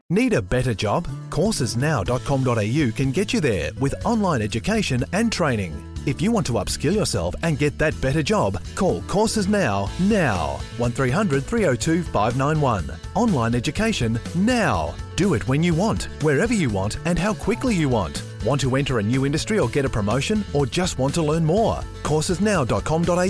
Need a better job? Coursesnow.com.au can get you there with online education and training. If you want to upskill yourself and get that better job, call Courses Now. 1300 302 591. Online education now. Do it when you want, wherever you want, and how quickly you want. Want to enter a new industry or get a promotion, or just want to learn more? Coursesnow.com.au